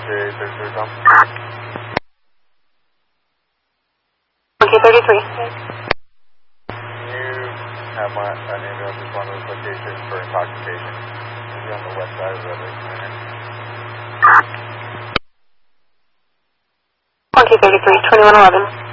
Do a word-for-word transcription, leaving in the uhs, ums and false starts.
thirty-three, thirty-three, come. one two thirty-three. Can you have my, an ambulance respond to this location for intoxication? Maybe on the west side of the lake center. one two thirty-three, twenty-one eleven.